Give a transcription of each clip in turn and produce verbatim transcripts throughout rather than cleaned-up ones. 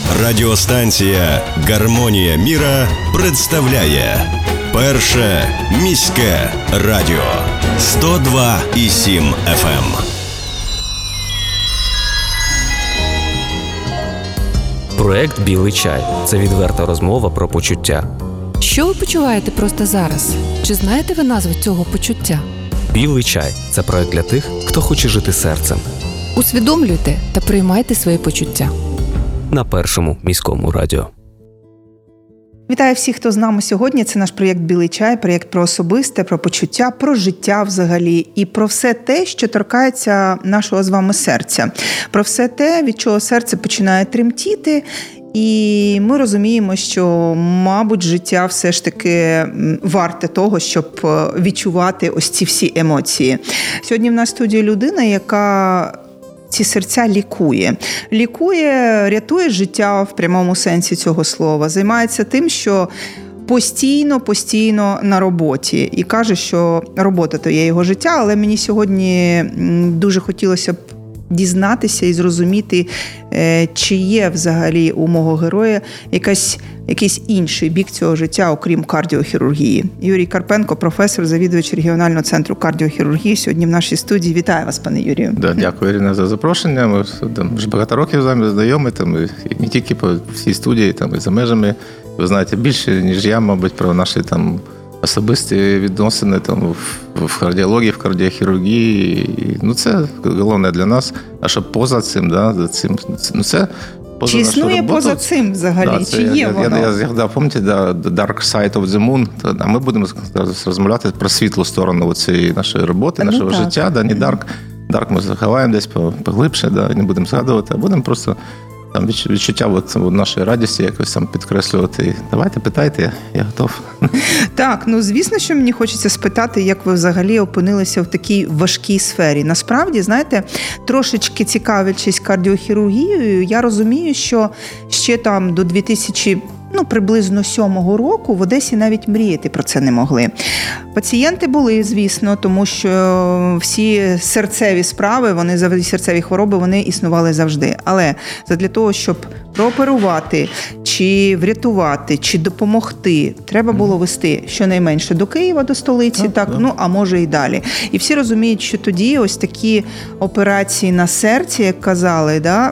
Радіостанція «Гармонія міра» представляє Перше міське радіо сто два і сім еф ем. Проект «Білий чай» – це відверта розмова про почуття. Що ви почуваєте просто зараз? Чи знаєте ви назву цього почуття? «Білий чай» – це проект для тих, хто хоче жити серцем. Усвідомлюйте та приймайте свої почуття. На Першому міському радіо. Вітаю всіх, хто з нами сьогодні. Це наш проєкт «Білий чай», проєкт про особисте, про почуття, про життя взагалі і про все те, що торкається нашого з вами серця. Про все те, від чого серце починає тремтіти. І ми розуміємо, що, мабуть, життя все ж таки варте того, щоб відчувати ось ці всі емоції. Сьогодні в нас в студії людина, яка ці серця лікує. Лікує, рятує життя в прямому сенсі цього слова. Займається тим, що постійно, постійно на роботі. І каже, що робота – то є його життя, але мені сьогодні дуже хотілося б дізнатися і зрозуміти, чи є взагалі у мого героя якась, якийсь інший бік цього життя, окрім кардіохірургії. Юрій Карпенко, професор, завідувач регіонального центру кардіохірургії, сьогодні в нашій студії. Вітаю вас, пане Юрію. Да, дякую, Ірина, за запрошення. Ми вже багато років з вами знайомі, там, і не тільки по всій студії, там, і за межами. Ви знаєте більше, ніж я, мабуть, про наші там особисті відносини там, в кардіології, в кардіохірургії. Ну, це головне для нас. А щоб поза цим, да, за цим, ну, це поза Чи існує поза цим взагалі? Да, Чи є я, воно? Я, я згадав, пам'ятаєте, да, Dark Side of the Moon, а ми будемо розмовляти про світлу сторону цієї нашої роботи, ну, нашого так. життя. Да, не Dark. Dark ми заховаємо десь поглибше, да, не будемо згадувати, а будемо просто там відчуття от, от нашої радості якось там підкреслювати. Давайте, питайте, я, я готов. Так, ну звісно, що мені хочеться спитати, як ви взагалі опинилися в такій важкій сфері. Насправді, знаєте, трошечки цікавлячись кардіохірургією, я розумію, що ще там до дві тисячі ну, приблизно сьомого року в Одесі навіть мріяти про це не могли. Пацієнти були, звісно, тому що всі серцеві справи, вони серцеві хвороби, вони існували завжди. Але для того, щоб прооперувати, чи врятувати, чи допомогти, треба було вести щонайменше до Києва, до столиці, так, так, ну, а може і далі. І всі розуміють, що тоді ось такі операції на серці, як казали, да,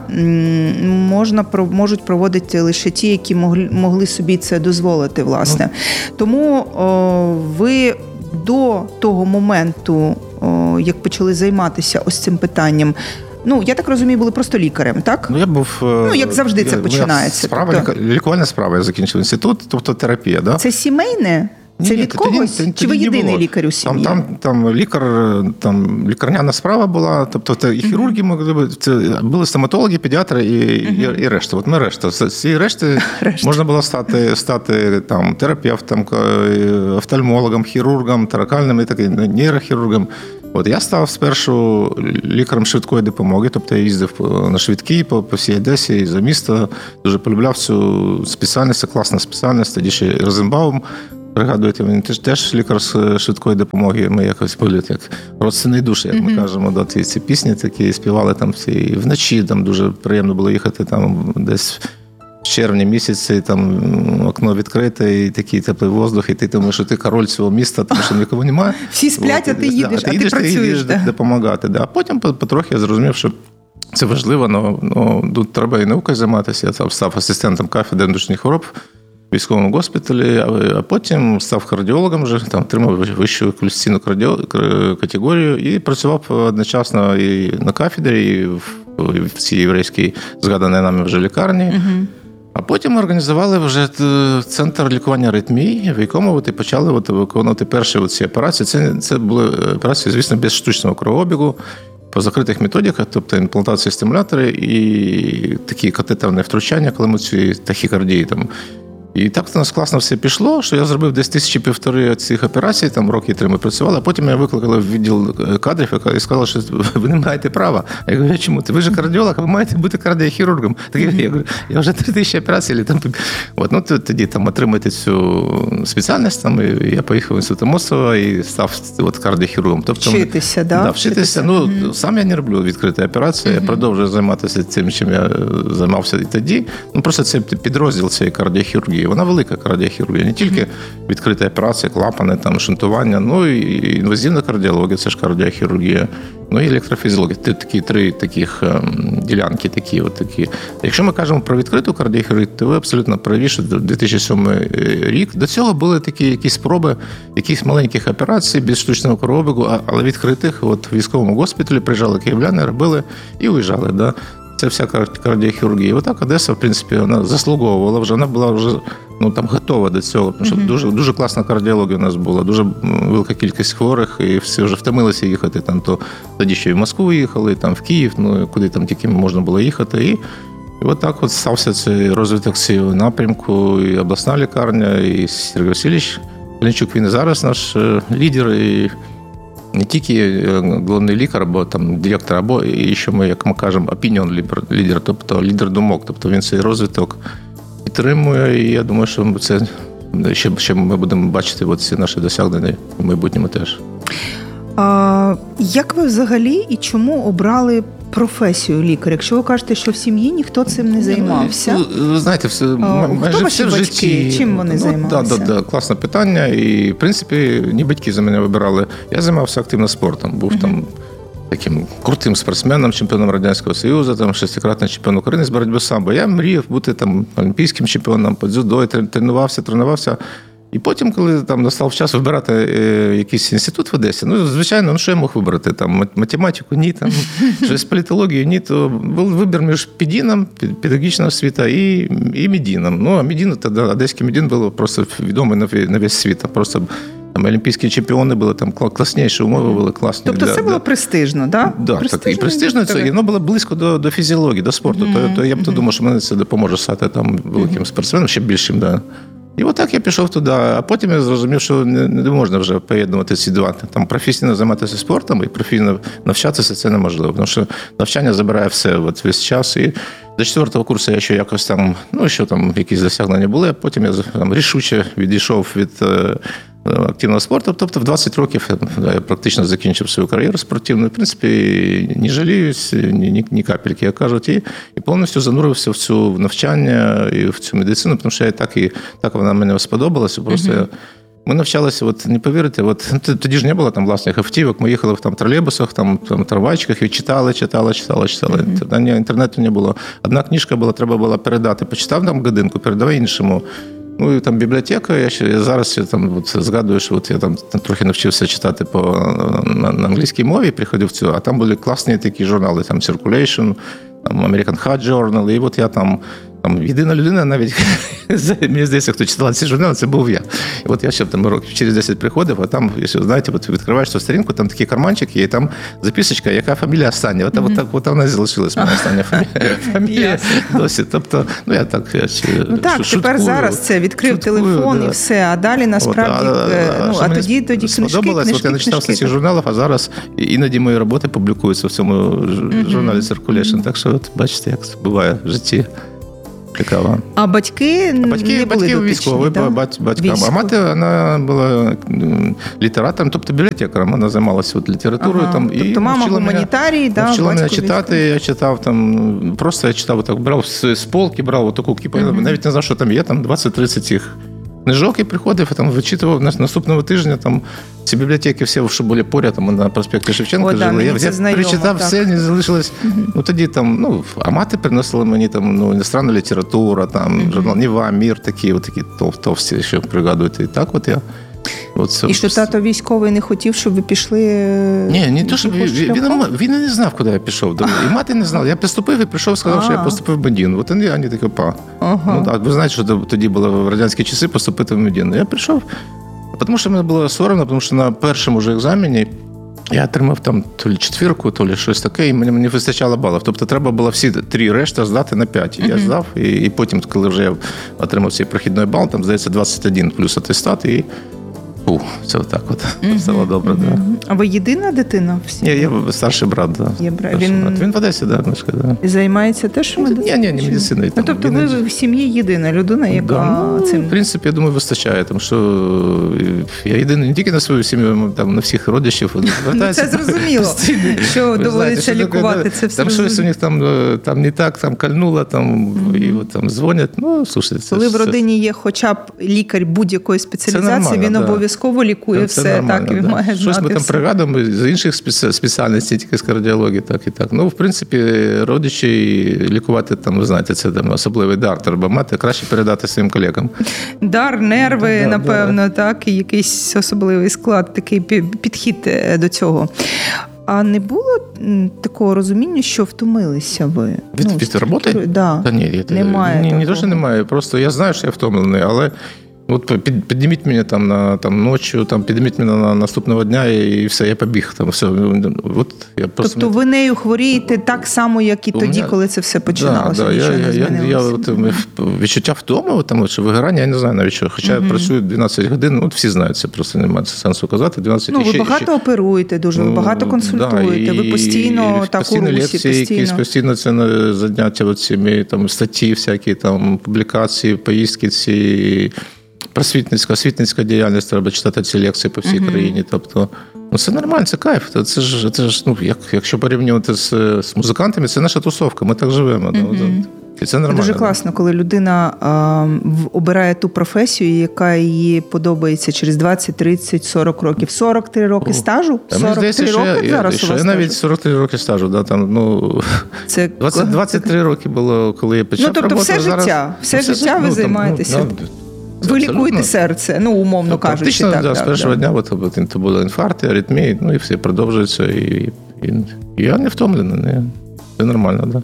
можна, можуть проводити лише ті, які могли, могли собі це дозволити, власне. Тому о, ви до того моменту, о, як почали займатися ось цим питанням, ну, я так розумію, були просто лікарем, так? Ну, я був... Ну, як завжди я, це починається. Справа, тобто... лікувальна справа, я закінчив інститут, тобто терапія, да? Це сімейне? Це Ні, від тоді, когось? тоді, Чи ви єдиний лікар у сім'ї? Там, там, там лікар, там лікарняна справа була, тобто це і хірурги могли бути, це були стоматологи, педіатри і, uh-huh. і, і решта. От ми решта. З цієї решти можна було стати, стати там, терапевтом, офтальмологом, хірургом, таракальним і таким, нейрохірургом. От я став спершу лікарем швидкої допомоги, тобто я їздив на швидкій по, по всій Одесі і за місто. Дуже полюбляв цю спеціальність, це класна спеціальність. Тоді ще Розенбаум, пригадуєте, він теж, теж лікар з швидкої допомоги. Ми якось були як родственні душі, як ми mm-hmm. кажемо. Да, ці, ці пісні такі співали там всі. І вночі там дуже приємно було їхати там десь в червні місяці, там окно відкрите, і такий теплий воздух, і ти думаєш, що ти король цього міста, тому що нікого немає. Всі сплять, а ти їдеш, да, а ти, їдеш, працюєш. Ти їдеш да. допомагати. Да. А потім потрохи я зрозумів, що це важливо, але ну, тут треба і наукою займатися. Я там став асистентом кафедри ендокринних хвороб в військовому госпіталі, а потім став кардіологом, вже там отримав вищу кваліфікаційну категорію і працював одночасно і на кафедрі, і в цій єврейській згаданій нами вже лікарні. Uh-huh. А потім ми організували вже центр лікування аритмій, в якому от і почали от виконувати перші ці операції. Це, це були операції, звісно, без штучного кровообігу, по закритих методиках, тобто імплантації стимулятори і такі катетерні втручання, коли ми ці тахікардії там. І так у нас класно все пішло, що я зробив десь тисячі півтори цих операцій, там роки три ми працювали, а потім я викликали в відділ кадрів і сказали, що ви не маєте права. Я говорю, чому? Ви ж кардіолог, ви маєте бути кардіохірургом. Так я говорю, я вже три тисячі операцій. Там... От, ну, тоді там отримати цю спеціальність, там, і я поїхав в інститут Мосова і став от, кардіохірургом. Тобто, вчитися, да? Да, вчитися. вчитися. Ну, mm-hmm. Сам я не роблю відкриті операції, mm-hmm. я продовжую займатися тим, чим я займався і тоді. Ну, просто це підрозділ цієї кардіохірургії. Вона велика кардіохірургія. Не тільки відкриті операції, клапани, там, шунтування, ну і інвазивна кардіологія, це ж кардіохірургія, ну і електрофізіологія. Такі три таких ем, ділянки. Такі, от такі. Якщо ми кажемо про відкриту кардіохірургію, то ви абсолютно праві, що дві тисячі сьомий рік. До цього були такі якісь спроби якихось маленьких операцій, без штучного кровообігу, але відкритих. От в військовому госпіталі приїжджали київляни, робили і уїжджали. Да? Це вся кардіохірургія. Отак Одеса, в принципі, вона заслуговувала вже, вона була вже ну, там, готова до цього. Тому що mm-hmm. дуже, дуже класна кардіологія у нас була, дуже велика кількість хворих, і всі вже втомилися їхати. Там, то, тоді ще і в Москву їхали, там, в Київ, ну, куди там тільки можна було їхати. І, і отак от стався цей розвиток цього напрямку, і обласна лікарня, і Сергій Васильович Калінчук, він і зараз наш лідер, і не тільки головний лікар, або там директор, або і що ми, як ми кажемо, opinion лідер, тобто лідер думок. Тобто він цей розвиток підтримує, і я думаю, що це ще, ще ми будемо бачити от ці наші досягнення в майбутньому теж. А, як ви взагалі і чому обрали професію лікаря? Якщо ви кажете, що в сім'ї ніхто цим не займався. Ну, ви знаєте, все, а, майже хто все ваші в батьки? житті. Чим вони ну, займалися? Да, да, да, класне питання. І, в принципі, ні батьки за мене вибирали. Я займався активно спортом. Був uh-huh. там таким крутим спортсменом, чемпіоном Радянського Союзу, там шестикратний чемпіон України з боротьби самбо. Я мріяв бути там олімпійським чемпіоном по дзюдо, тренувався, тренувався. І потім, коли там настав час вибирати е, якийсь інститут в Одесі, ну, звичайно, ну, що я мог вибрати? Там, математику, ні, там, щось політологію, ні, то був вибір між педіном, педагогічного освіта, і, і медіном. Ну, а медін, тоді одеський медін був просто відомий на, на весь світ. Просто там олімпійські чемпіони були, там класніші умови були, класні. Тобто для, це було для... престижно, да? Да, престижно? Так, і престижно це, і воно було близько до, до фізіології, до спорту. Mm-hmm. То, то я б то думав, що мені це допоможе стати там великим mm-hmm. спортсменом, ще більшим, да. І отак я пішов туди, а потім я зрозумів, що не, не можна вже поєднувати ці два. Там професійно займатися спортом і професійно навчатися – це неможливо, тому що навчання забирає все от, весь час. І до четвертого курсу я ще якось там, ну, що там якісь досягнення були, а потім я там рішуче відійшов від е, активного спорту. Тобто в двадцять років я, я практично закінчив свою кар'єру спортивну. В принципі, не жаліюсь, ні, ні, ні капельки, як кажуть, і, і повністю занурився в цю навчання і в цю медицину, тому що я так і так вона мені сподобалася. Просто uh-huh. я, ми навчалися, от не повірите, от тоді ж не було там власних автівок, ми їхали в там тролейбусах, там, там трамвайчиках і читали, читали, читали, читали. Uh-huh. Тоді інтернету не було. Одна книжка була, треба було передати. Почитав там годинку, передавай іншому. Ну, і там бібліотека, я ще я зараз я там от, згадую, що от я там, там трохи навчився читати по, на, на англійській мові, приходив цю, а там були класні такі журнали, там Circulation, там American Heart Journal, і от я там, там єдина людина навіть, мені здається, хто читав ці журнали, це був я. І от я ще там років через десять приходив, а там, якщо знаєте, от відкриваєш цю сторінку, там такий карманчик є, і там записочка, яка фамілія остання. От, mm-hmm. от, так, от вона залишилась, моя остання фамілія, фамілія досі. Тобто, ну я так я, ну, так, шуткую, тепер зараз це відкрив шуткую, телефон да. і все, а далі насправді, от, а, ну, а тоді, тоді книжки, книжки, от я начитав з цих журналів, а зараз іноді мої роботи публікуються в цьому mm-hmm. журналі Circulation. Так що, от бачите, як це буває в житті. Цікаво. А батьки не батьки, були батьки військові, да? бать, батька. А мати, вона була літератором, тобто бібліотекаром, вона займалася от літературою. Ага. Там, тобто і мама гуманітарій, да, вчила мене батько читати, військовий. Я читав там, просто я читав, так, брав з, з полки, брав таку кіпу, uh-huh. навіть не знав, що там є, там двадцять-тридцять цих книжок, і приходив, там вичитував наступного тижня, там ці бібліотеки всі, що були поряд, там на проспекті Шевченка О, жили. да, я я знайомо, прочитав так. все, не залишилось. Uh-huh. Ну тоді там, ну, а мати приносила мені там, ну, іностранна література, там, uh-huh. журнал Нева, Мір, такі, от такі тов, товсті, що пригадуєте. І так от я. От це, і що тато військовий не хотів, щоб ви пішли? Ні, не то, щоб він, він, він не знав, куди я пішов. І мати не знала. Я поступив і прийшов, сказав, що я поступив в Медін. От вони, вони такі, па. Ага. Ну, а ви знаєте, що тоді було в радянські часи поступити в Медін. Я прийшов, тому що мені було соромно, тому що на першому ж екзамені Я отримав там то лі четвірку, то лі щось таке, і мені не вистачало балів. Тобто треба було всі три решта здати на п'ять. Uh-huh. Я здав, і, і потім, коли вже я отримав цей прохідний бал, там, здається, двадцять один плюс атестат, і Фу, це отак от. Uh-huh. Стало добре, uh-huh. да. А ви єдина дитина всі? Ні, є старший брат, да. Є брат. Старший Він... брат. Він в Одесі, да, Мишка, да. І займається теж медициною? Ні, ні, не медициною. Ну, тобто ви в сім'ї єдина людина, яка да, ну, цим... В принципі, я думаю, вистачає, тому що я єдиний не тільки на свою сім'ю, там на всіх родичів. Ну, це зрозуміло, що доводиться лікувати, це все там щось у них там, там не так, там кольнуло, там, mm-hmm. і от, там дзвонять. Ну, слушайте, це, коли в це... родині є хоча б лікар будь-якої спеціалізації, він да. обов'язково лікує це все, так, і да. має Щось знати ми там все. пригадуємо з інших спеціальностей, тільки з кардіології, так і так. Ну, в принципі, родичі лікувати, там, ви знаєте, це там особливий дар треба мати, краще передати своїм колегам. Дар, нерви, да, напевно, да. так, і якийсь особливий склад, такий підхід до цього. А не було такого розуміння, що втомилися ви? Від, ну, від роботи? Да. Та ні, немає ні, такого. Не то, що немає, просто я знаю, що я втомлений, але от під, підніміть мене там на там, ночі, там, підніміть мене на наступного дня і все, я побіг. Там, все. От, я просто... Тобто ви нею хворієте так само, як і У тоді, мене... коли це все починалося? Да, да, нічого я, не я, я, змінилося? от, відчуття втоми, там, чи вигорання, я не знаю навіть що. Хоча uh-huh. я працюю дванадцять годин, от всі знають, це просто немає сенсу казати. дванадцять Ну, ви ще, багато ще... оперуєте дуже, ви багато консультуєте, да, і, ви постійно і, так постійно у русі, лекції, постійно. Якісь, постійно це заняття, цими, там, статті всякі, там, публікації, поїздки ці... Просвітницька, освітницька діяльність, треба читати ці лекції по всій uh-huh. країні. Тобто, ну, це нормально, це кайф. Це ж, це ж ну, як, якщо порівнювати з, з музикантами, це наша тусовка, ми так живемо. Uh-huh. І це нормально. Дуже класно, коли людина а, обирає ту професію, яка їй подобається через двадцять, тридцять, сорок років. сорок три роки стажу? сорок три роки я, зараз я, у вас я навіть сорок три роки стажу. Да, там, ну, це... двадцять, двадцять три роки було, коли я почав роботу. Ну, тобто роботу, все життя, все, все життя ви ну, займаєтеся. Ну, ви лікуєте серце, ну, умовно ну, кажучи. Практично, так, да, так, з першого так. дня от, от, то були інфаркти, аритмії, ну і все продовжується. І, і, і я не втомлений, не, це нормально, да.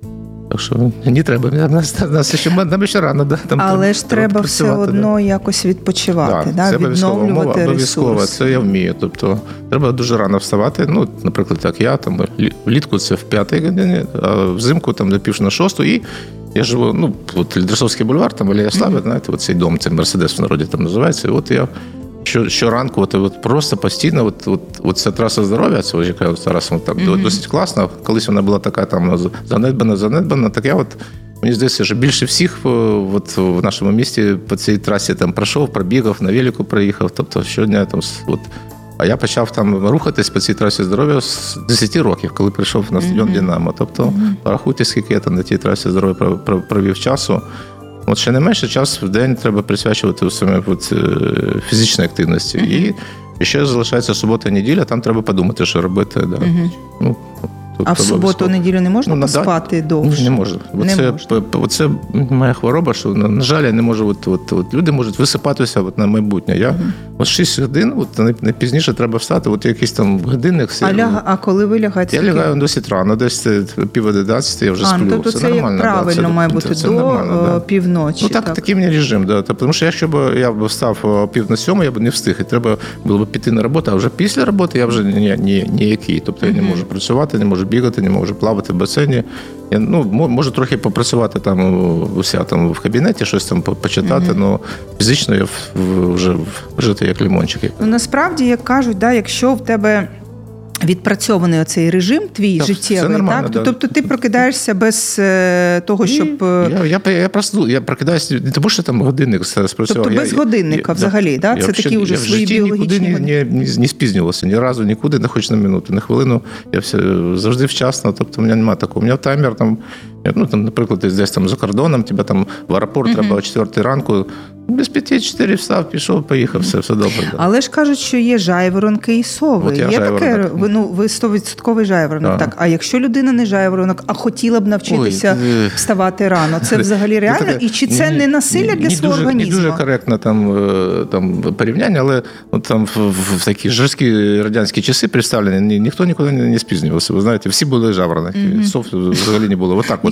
Так що не треба, нас, нас ще, нам ще рано. Да, там але ж треба, треба все одно да. якось відпочивати, да, да, відновлювати обов'язково, ресурс. Це я вмію. Тобто треба дуже рано вставати. Ну, наприклад, так, я там влітку це в п'ятій годині, а взимку там до пів на шосту. І я живу, ну, от Лідросовський бульвар, там Алея Слави, mm-hmm. знаєте, от цей дом, це Мерседес в народі там називається. І от я що, щоранку от, от просто постійно, от, от, от ця траса здоров'я, це яка зараз так mm-hmm. досить класна. Колись вона була така там занедбана, занедбана, так я от, мені здається, що більше всіх от, в нашому місті по цій трасі там пройшов, пробігав, на велику проїхав, тобто щодня там, от. А я почав там рухатись по цій трасі здоров'я з десяти років, коли прийшов на стадіон mm-hmm. «Динамо». Тобто, mm-hmm. порахуйте, скільки я там на тій трасі здоров'я провів часу. От ще не менше час в день треба присвячувати саме от, фізичній активності. Mm-hmm. І ще залишається субота-неділя, там треба подумати, що робити. Да. Mm-hmm. Ну, а в суботу-неділю не можна ну, поспати да, довше? Не можна. Оце, оце моя хвороба, що, на жаль, я не можу. От, от, от, люди можуть висипатися от, на майбуднє. Я, uh-huh. От шість годин, от, найпізніше треба встати, от якийсь там годинник. А, ляга, а коли ви лягаєте? Я лягаю досить рано, десь пів одинадцяти, я вже а, сплю. Ну, тобто це, це нормально. правильно да, це, має бути це, до да. півночі. Ну так, так, такий мені режим. Да. Тому що якщо б я б встав пів на сьому, я б не встиг. І треба було б піти на роботу, а вже після роботи я вже ніякий. Ні, ні, тобто uh-huh. я не можу працювати, не можу бігати, не можу плавати в басейні. Я ну, можу трохи попрацювати там уся там в кабінеті, щось там почитати, але mm-hmm. фізично я вже жити як лимончик. Ну, насправді, як кажуть, да, якщо в тебе відпрацьований оцей режим твій так, життєвий, так? Да. Тобто ти прокидаєшся без е, того, щоб... Я, я, я, я просто я прокидаюся не тому, що там годинник спрацював. Тобто без я, годинника я, взагалі, да? Це такі вже свої біологічні... Я в житті нікуди не, не, не спізнювався, ні разу нікуди, не хоч на минуту, на хвилину. Я все, завжди вчасно, тобто у мене немає такого. У мене таймер там, ну, там, наприклад, ти десь там за кордоном, тебе там в аеропорт mm-hmm. треба о четвертій ранку, без п'яти чотири встав, пішов, поїхав, все, все добре. Да. Але ж кажуть, що є жайворонки і сови. От я є жайворонок. Таке, ви, ну, ви сто відсотків жайворонок. Да. Так, а якщо людина не жайворонок, а хотіла б навчитися Ой, вставати рано, це взагалі реально? Таке, і чи це не, не насилля для не свого дуже, організму? Не дуже коректне там, там порівняння, але от, там в, в, в такі жорсткі радянські часи представлені, ні, ніхто нікуди не, не спізнювався. Ви знаєте, всі були жайворонки. Mm-hmm. Сов взагалі не було. Отак, от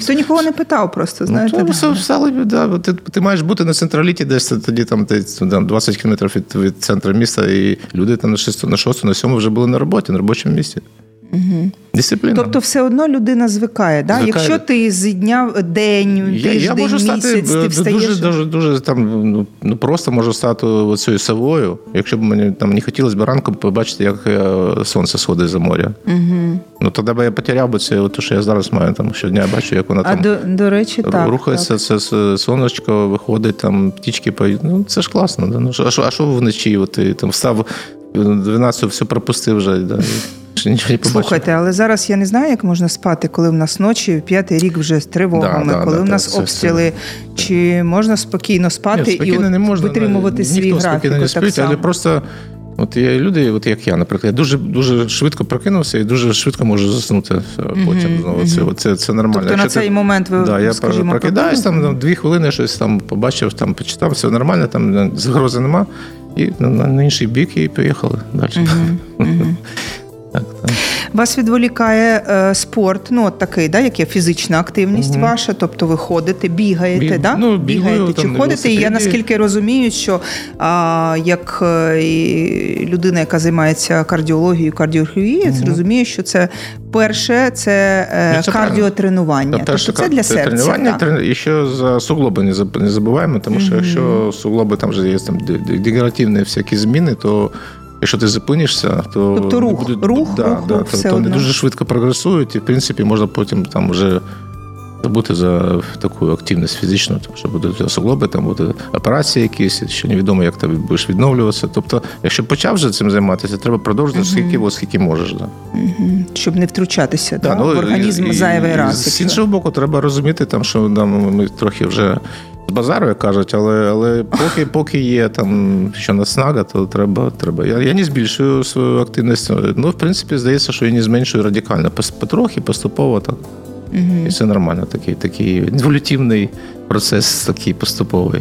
ніхто нікого не питав просто, знаєте. Ну, то встали, да. Ти, ти маєш бути на централіті десь, тоді там, ти, там двадцять кілометрів від, від центру міста, і люди там на шостому, на шостому, на сьомому вже були на роботі, на робочому місці. Угу. Дисципліна. Тобто все одно людина звикає, да? Звикає. Якщо ти з дня в день, тиждень, я, я можу місяць, стати, ти встаєш... Дуже, дуже, дуже там, ну, просто можу стати оцією совою, якщо б мені там не хотілося б ранком побачити, як сонце сходить за моря. Угу. Ну, тоді б я потеряв би це, те, що я зараз маю, там, щодня бачу, як вона там а до, до речі, так, рухається, так. Це сонечко виходить, там, птічки поють. Ну, це ж класно. Да? Ну, а що, а що вночі? От, ти там встав, дванадцятого все пропустив вже, да? Слухайте, але зараз я не знаю, як можна спати, коли в нас ночі, п'ятий рік вже з тривогами, да, да, коли да, в нас да, обстріли. Це, чи можна спокійно спати Ні, спокійно і от можна, витримувати ніхто свій графік? Ніхто не спить, але просто от є люди, от як я, наприклад, я дуже, дуже швидко прокинувся і дуже швидко можу заснути потім знову. Mm-hmm. Це, це, це нормально. Тобто Якщо на цей ти, момент ви, да, я скажімо, прокидаюсь, там дві хвилини щось там побачив, там почитав, все нормально, там загрози нема, і на, на інший бік і поїхали далі. Mm-hmm. Mm-hmm. Так, так. Вас відволікає е, спорт, ну от такий, да, як є фізична активність угу. ваша, тобто ви ходите, бігаєте, Біг, да? ну, бігаєте бігаю, чи там, ходите? І я наскільки розумію, що а, як і людина, яка займається кардіологією, кардіохірургією, угу. розумію, що це перше, це е, ну, кардіотренування. Тобто це, це для серця. Тренування, трен... і ще за суглоби не забуваємо, тому що угу. якщо суглоби, там вже є там, дегенеративні всякі зміни, то якщо ти зупинишся, то тобто рух, будуть, рух, да, рух, да, рух то, все то одно. Вони дуже швидко прогресують, і, в принципі, можна потім там вже забути за таку активність фізичну, тому що будуть суглоби, там будуть операції якісь, ще невідомо, як ти будеш відновлюватися. Тобто, якщо почав вже цим займатися, треба продовжувати uh-huh. скільки, о, скільки можеш. Да. Uh-huh. Щоб не втручатися да, да, ну, в організм і, зайвий і, раз. З іншого боку, треба розуміти, там, що да, ми трохи вже з базару, як кажуть, але, але поки, поки є там що наснага, то треба. треба. Я, я не збільшую свою активність. Ну, в принципі, здається, що я не зменшую радикально. Потрохи, поступово так. Угу. І це нормально, такий, такий еволютивний процес, такий поступовий.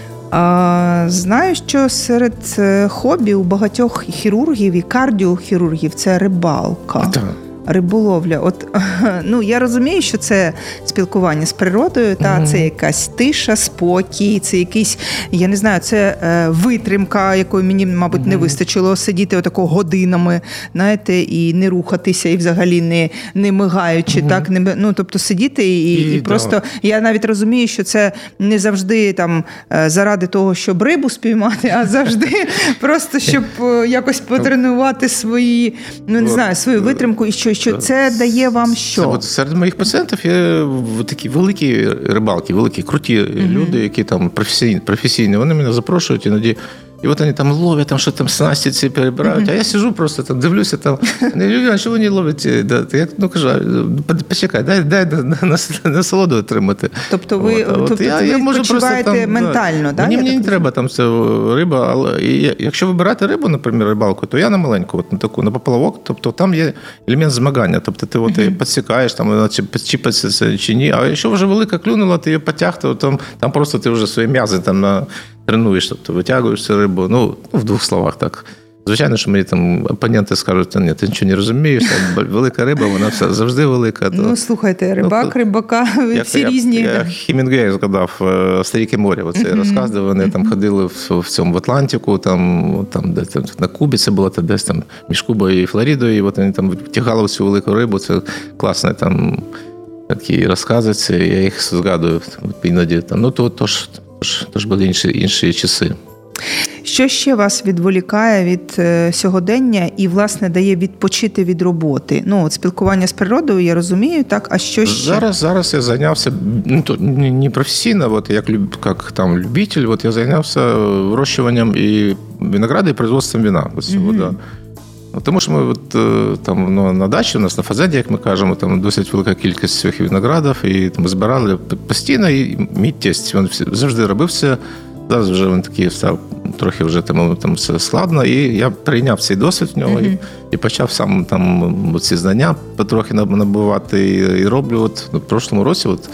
А, знаю, що серед хобі у багатьох хірургів і кардіохірургів це рибалка. Так. Риболовля. От, ну, я розумію, що це спілкування з природою, та mm-hmm. це якась тиша, спокій, це якийсь, я не знаю, це е, витримка, якої мені, мабуть, mm-hmm. не вистачило сидіти отако годинами, знаєте, і не рухатися, і взагалі не, не мигаючи, mm-hmm. так, не, ну, тобто сидіти і, і, і просто, да. я навіть розумію, що це не завжди там заради того, щоб рибу спіймати, а завжди просто, щоб якось потренувати свої, ну, не знаю, свою витримку і що Що це дає вам що? Це, от, серед моїх пацієнтів є такі великі рибалки, великі, круті mm-hmm. люди, які там професійні, професійні. Вони мене запрошують іноді. І от вони там ловлять, там, що там снасті ці перебирають, mm-hmm. а я сижу просто там, дивлюся, там, а що вони ловлять? Я ну, кажу, почекай, дай, дай насолоду отримати. Тобто ви, от, тобто, я, ви я почуваєте там, ментально, да? Мені, мені не треба там це риба, але і, якщо вибирати рибу, наприклад, рибалку, то я на маленьку, от, на таку, на поплавок, тобто там є елемент змагання, тобто ти от, mm-hmm. підсікаєш, там, чи підчіпаться це чи ні, а якщо вже велика клюнула, ти її потяг, то там, там просто ти вже свої м'язи там на тренуєш, тобто витягуєш цю рибу, ну, в двох словах так. Звичайно, що мені там опоненти скажуть, ні, ти нічого не розумієш, велика риба, вона все завжди велика. То... Ну, слухайте, рибак, ну, рибака, всі як, різні. Я, я Хемінгуей згадав «Старіке море», оцей mm-hmm. розказ, де вони mm-hmm. там ходили в, в цьому в Атлантику, там, там, де, там на Кубі це було, десь там між Кубою і Флоридою, і от вони там втягали всю велику рибу, це класне там такі розкази, це, я їх згадую іноді. Там, ну, то, то ж, Тож були інші, інші часи. Що ще вас відволікає від е, сьогодення і, власне, дає відпочити від роботи? Ну, от спілкування з природою, я розумію, так, а що ще? Зараз, зараз я зайнявся, ну, то не, не професійно, от, як, як там, любитель, от, я зайнявся вирощуванням і винограду, і производством вина. Ось цього, mm-hmm. да. Тому що ми от, там, ну, на дачі, у нас на фазенді, як ми кажемо, там досить велика кількість цих виноградів, і ми збирали постійно, і мій тесть, він завжди робив це. Зараз вже він такий став трохи вже там, там все складно, і я прийняв цей досвід в нього, mm-hmm. і, і почав сам там ці знання потрохи набувати, і, і роблю. От, в прошлому році от,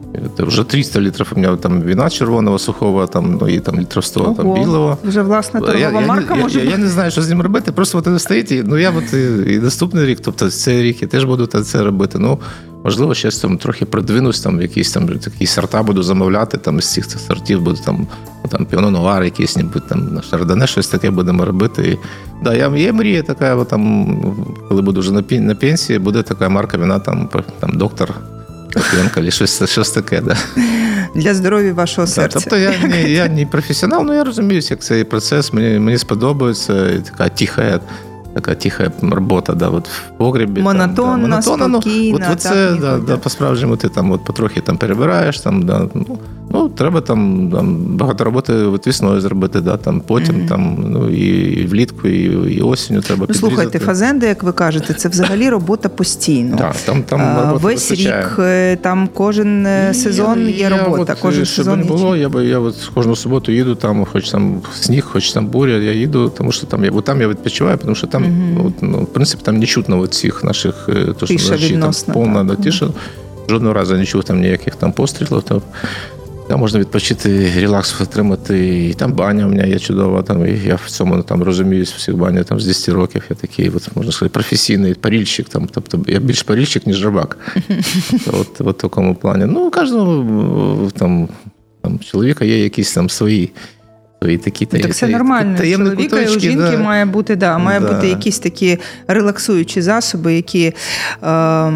Это уже триста литров у меня там вина червоного сухого, там, ну, і там літрів сто Ого, там білого. Вже власна торгова я, марка я, може я, бути? я не знаю, що з ним робити, просто от це стоїть, і, ну я от і, і наступний рік, тобто цей рік я теж буду це робити. Ну, можливо, ще там трохи продвинусь, там якісь там такі сорта буду замовляти, там з цих сортів буду там, там Піно Нуар якийсь, там на Шардоне щось таке будемо робити. І, да, я, є мрія така, от, там, коли буду вже на, на пенсії, буде така марка вина, там, там доктор Пенка, щось, щось таке, да. Для здоров'я вашого серця. Тобто я не, я не професіонал, але я розумію, як цей процес, мені, мені сподобається, і така тиха, така тиха робота, да, от в погребі. Монотонна, там, да, спокійна. Ну, от, от це, да, да, по-справжньому ти там от потрохи там перебираєш, там, да, ну, ну, треба там, там багато роботи от весною зробити, да, там, потім mm-hmm. там, ну, і, і влітку, і, і осінню треба ну, підрізати. Слухайте, фазенда, як ви кажете, це взагалі робота постійно. Да, там, там а, весь рік, там кожен і сезон я, є робота. Я, кожен от, сезон щоб не було, є... я, би, я от кожну суботу їду, там, хоч там сніг, хоч там буря, я їду, тому що там я, бо там я відпочиваю, тому що там, mm-hmm. от, ну, в принципі, там не чутно от цих наших, то, що тиша вночі, там повна да, тиша. Mm-hmm. Жодного разу не чув там ніяких там пострілів. То, там можна відпочити, релакс отримати. І там баня у мене є чудова. Там, і я в цьому там, розуміюсь, в всіх банях там, з десять років. Я такий, от, можна сказати, професійний парільщик. Там, тобто я більш парільщик, ніж рибак. От, от в такому плані. Ну, у кожного там, там, чоловіка є якісь там свої. І такі, ну, так це нормально. Чоловіка і у жінки да. має бути, да, має да. бути якісь такі релаксуючі засоби, які е,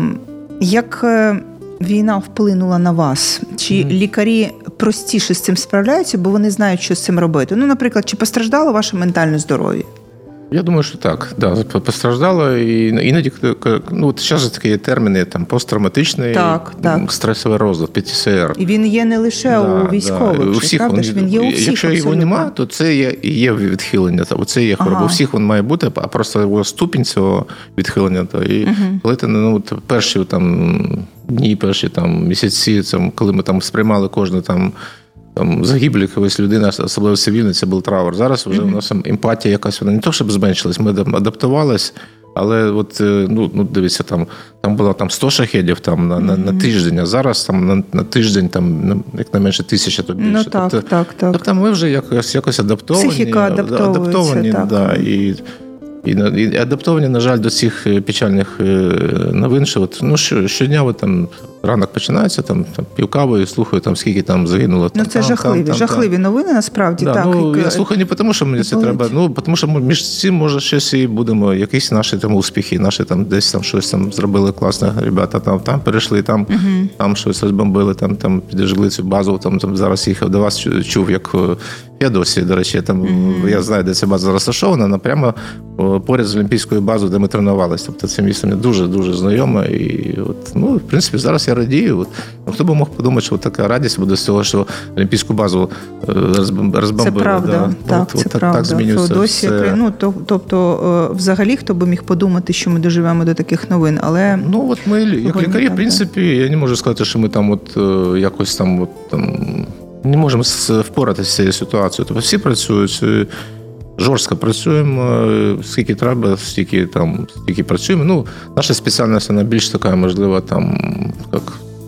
як війна вплинула на вас? Чи mm. лікарі простіше з цим справляються, бо вони знають, що з цим робити? Ну, наприклад, чи постраждало ваше ментальне здоров'я? Я думаю, що так. Да, постраждало. І іноді, ну, от зараз такі є терміни, там, посттравматичний так, так. стресовий розлад, пі ті ес ар. І він є не лише да, у військових, да. у всіх, правда він, ж? Він є у всіх. Якщо абсолютно. Його немає, то це є, є відхилення, це є хвороба. Ага. У всіх він має бути, а просто його ступінь цього відхилення. То, і угу. коли ти, ну, от, перші там, дні, перші там, місяці, там, коли ми там сприймали кожну там, там загиблі якоїсь людини, особливо цивільний, це був траур. Зараз вже mm-hmm. у нас емпатія якась, вона не то, щоб зменшилась, ми адаптувались, але от, ну, ну дивіться, там, там було там сто шахедів там, на, mm-hmm. на, на тиждень, а зараз там, на, на тиждень, там, як не менше тисяча, то більше. Ну, так, тобто, так, так. тобто ми вже якось, якось адаптовані. Психіка адаптовані, так. Да, і, і, і адаптовані, на жаль, до цих печальних новин, що от, ну, щодня от, там, ранок починається, там, там півкавою, слухаю, там, скільки там загинуло. Там, ну, це там, жахливі, там, жахливі там. новини, насправді. Да, так. Ну, як... Я слухаю не тому, що мені це болить. Треба, ну, тому що між цим, може, щось і будемо, якісь наші там успіхи, наші там десь там щось там зробили класно, ребята там, там перейшли, там, uh-huh. там щось розбомбили, там, там підожгли цю базу, там, там зараз їхав до вас, чув, як я досі, до речі, там, uh-huh. я знаю, де ця база розташована, вона прямо поряд з Олімпійською базою, де ми тренувалися. Тобто це місце мені дуже-дуже знайоме. І от, ну, в принципі, зараз я радію. От, ну, хто б мог подумати, що така радість буде з того, що Олімпійську базу розбомбили. Це правда, да. так, от, це от, правда. Так змінюється Досі, все. Ну, то, тобто, взагалі, хто б міг подумати, що ми доживемо до таких новин, але... Ну, от ми, як лікарі, в принципі, я не можу сказати, що ми там от якось там, от, там не можемо впоратися з цією ситуацією. Тобто всі працюють, жорстко працюємо, скільки треба, стільки там, стільки працюємо. Ну, наша спеціальність, вона більш така, можливо, там, як,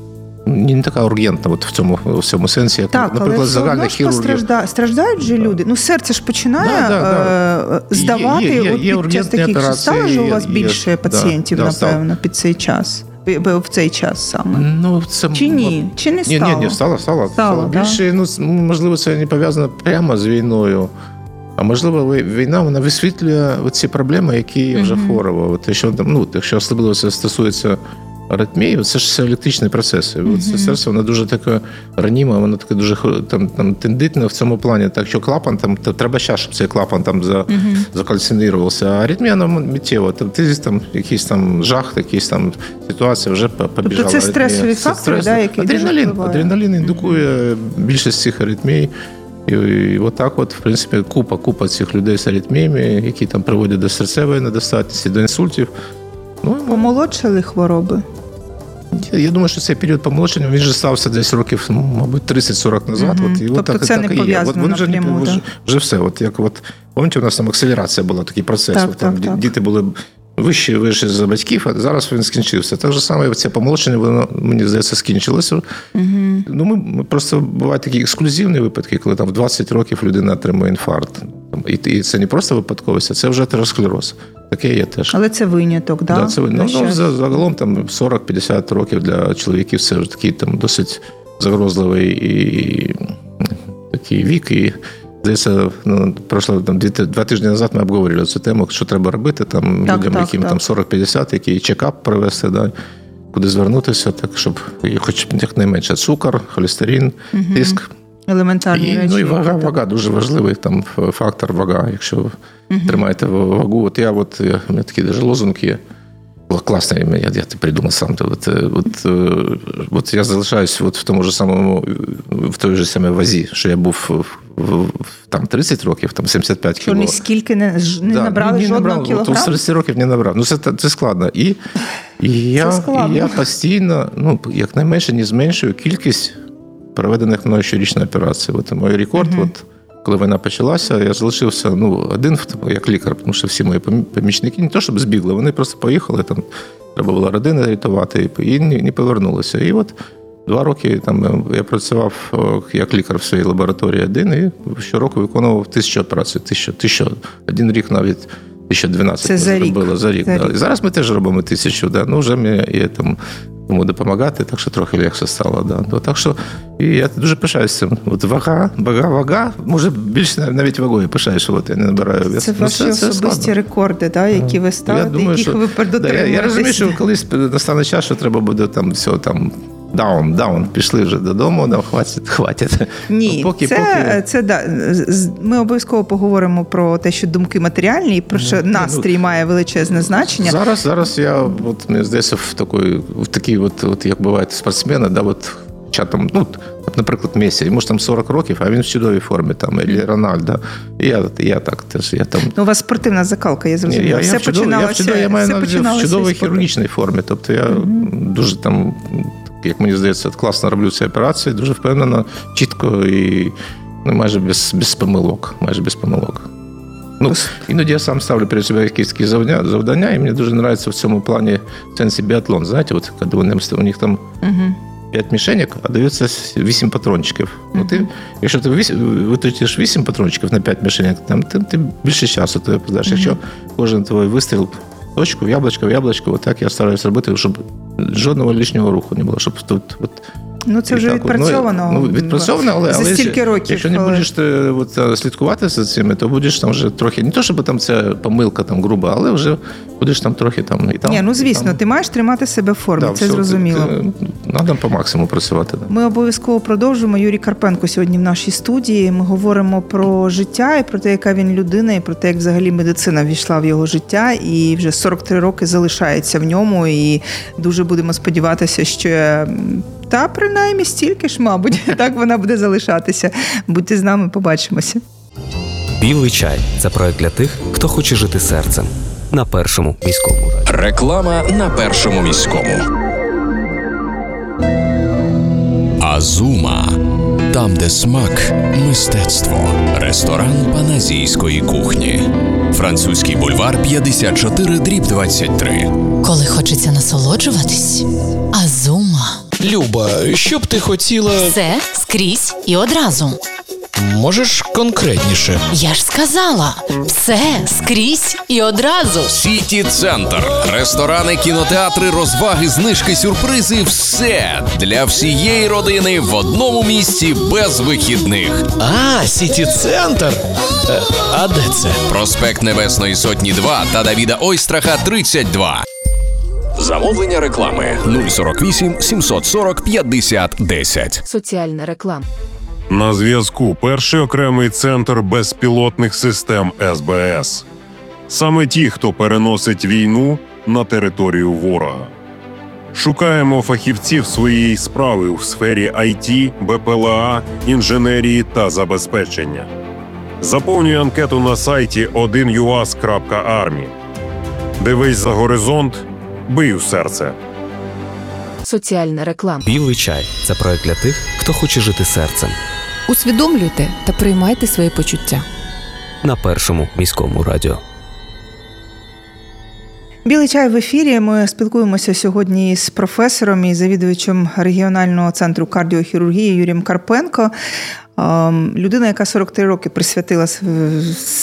не така ургентна от в цьому, в цьому сенсі, як, так, наприклад, загальна хірургія. Стражда... Страждають же люди. Ну, серце ж починає да, да, да. здавати є, є, є, от під час таких. Операції, стало ж у вас більше є, пацієнтів, да, напевно, да, під цей час? В цей час саме. Ну, це... Чи ні? Чи не стало? Ні, ні, ні, стало, стало. стало. Да? Більше, ну, можливо, це не пов'язано прямо з війною. А можливо, війна, вона висвітлює ці проблеми, які є вже mm-hmm. хвороба. От, якщо, ну, якщо особливо це стосується аритмії, це ж електричні процеси. Mm-hmm. Це серце, воно дуже таке раніме, воно таке дуже там, там, тендитне в цьому плані. Так що клапан, там, то треба час, щоб цей клапан там за, mm-hmm. закальцинувався. А аритмія, вона миттєво. Там, ти там якийсь там жах, якісь там ситуація вже побіжала. Тобто це стресові фактори, да, які адреналін, дуже адреналін індукує mm-hmm. більшість цих аритмій. І, і отак от, в принципі, купа, купа цих людей з аритміями, які там приводять до серцевої недостатності, до інсультів. Ну, помолодшали хвороби? Я, я думаю, що цей період помолодшення, він же стався десь років, мабуть, тридцять-сорок назад. Mm-hmm. От, і тобто от так, це так не і пов'язано от, напряму, вже, да? вже, вже все. От, як, от, пам'ятаєте, у нас там акселерація була, такий процес. Так, от, там, так, діти були вищий, вищий за батьків, а зараз він скінчився. Так же саме це помолчення, воно, мені здається, скінчилося. Угу. Ну, ми, ми просто бувають такі ексклюзивні випадки, коли там в двадцять років людина отримує інфаркт. І, і це не просто випадковість, а це вже атеросклероз. Таке є теж. Але це виняток, да? Да, це виняток. Ну, загалом там сорок-п'ятдесят років для чоловіків це вже такий там досить загрозливий і такий вік. І здається, ну, пройшло там два тижні назад ми обговорювали цю тему, що треба робити там так, людям, так, яким так. там сорок-п'ятдесят, який чекап провести, да, куди звернутися, так, щоб хоч якнайменше цукор, холестерин, угу. тиск. Елементарні і, речі. Ну і вага, вага дуже важливий там фактор вага, якщо угу. тримаєте вагу. От я, от, у мене такий даже лозунг є, класний, я, я ти придумав сам. От, от, от я залишаюсь от в тому ж самому, в той же самій вазі, що я був в, в, там тридцять років, там сімдесят п'ять кіло. Що ні скільки не, не да, набрали не, жодного набрав, кілограму? От, тридцять років не набрав. Ну це, це складно. І, і, я, це складно. І я постійно, ну, якнайменше не зменшую кількість проведених мною щорічних операцій. От мій рекорд, uh-huh. от, коли війна почалася, я залишився ну, один як лікар, тому що всі мої помічники не то, щоб збігли, вони просто поїхали, там треба було родини рятувати, і не, не повернулися. І от два роки там я працював як лікар в своїй лабораторії один, і щороку виконував тисячу операцій, тисячу, тисячу, один рік навіть тисяча дванадцять Це за рік. Зробили, за рік. За Да. рік. І зараз ми теж робимо тисячу, да. Ну вже мені є там тому допомагати, так що трохи легше стало. Да. Так що і я дуже пишаюся цим. От вага, вага, вага, може більше навіть вагою пишаюся, от я не набираю. Це ваші це, це особисті складно. Рекорди, да, які ви ставите, думаю, яких що, ви дотримуєтеся. Да, я, я розумію, що колись настане час, що треба буде там все там даун, даун, пішли вже додому, да, хватить, хватить. Ні, ну, поки, це, поки... це, да, ми обов'язково поговоримо про те, що думки матеріальні, і про що настрій має величезне значення. Зараз, зараз я, от, мені здається, в такій, в такій от, от, як бувають спортсмени, да, от, чатом, ну, от, наприклад, Месі, йому ж там сорок років, а він в чудовій формі, там, і Рональдо. І я, я так теж, я там... Ну, у вас спортивна закалка, я зрозуміла. Я, все я, починалося... Я, чудов, я маю в чудовій хірургічній формі, тобто я mm-hmm. дуже там... Як мені здається, класно роблю ці операції, дуже впевнено, чітко і ну, майже без, без помилок. Майже без помилок. Ну, іноді я сам ставлю перед собою якісь такі завдання, завдання, і мені дуже подобається в цьому плані в сенсі біатлон. Знаєте, от, коли вони, у них там uh-huh. п'ять мішенек, а дається вісім патрончиків. Uh-huh. Ну, ти, якщо ти витратиш вісім патрончиків на п'ять мішенек, там, ти, ти більше часу ти подаєш. Uh-huh. Якщо кожен твій вистріл точку, в яблучко, в яблучко, отак я стараюся робити, щоб жодного лишнього руху не було, щоб тут от ну це вже відпрацьовано. Ну, відпрацьовано, але, за але стільки років. Якщо не будеш ти, от, слідкувати за цими, то будеш там вже трохи, не то, щоб там це помилка там груба, але вже будеш там трохи там і там. Ні, ну звісно, там. Ти маєш тримати себе в формі, да, це все, зрозуміло. Треба по максимуму працювати. Да. Ми обов'язково продовжимо. Юрій Карпенко сьогодні в нашій студії. Ми говоримо про життя і про те, яка він людина, і про те, як взагалі медицина ввійшла в його життя, і вже сорок три роки залишається в ньому, і дуже будемо сподіватися, що та принаймні стільки ж, мабуть, так вона буде залишатися. Будьте з нами, побачимося. Білий чай – це проект для тих, хто хоче жити серцем. На Першому міському радіо. Реклама на Першому міському. Азума. Там, де смак – мистецтво. Ресторан паназійської кухні. Французький бульвар п'ятдесят чотири дріб двадцять три. Коли хочеться насолоджуватись – Азума. Люба, що б ти хотіла... Все, скрізь і одразу. Можеш конкретніше? Я ж сказала. Все, скрізь і одразу. Сіті Центр. Ресторани, кінотеатри, розваги, знижки, сюрпризи – все для всієї родини в одному місці без вихідних. А, Сіті Центр? А де це? Проспект Небесної Сотні два та Давіда Ойстраха тридцять два. Замовлення реклами нуль сорок вісім сімсот сорок п'ятдесят десять. Соціальна реклама. На зв'язку перший окремий центр безпілотних систем ес бе ес. Саме ті, хто переносить війну на територію ворога. Шукаємо фахівців своєї справи у сфері ай ті, бе пе ел а, інженерії та забезпечення. Заповнюй анкету на сайті один ю ас крапка армі. Дивись за горизонт, бий у серце. Соціальна реклама. Білий чай – це проект для тих, хто хоче жити серцем. Усвідомлюйте та приймайте свої почуття. На Першому міському радіо. Білий чай в ефірі. Ми спілкуємося сьогодні з професором і завідувачем регіонального центру кардіохірургії Юрієм Карпенко. Людина, яка сорок три роки присвятила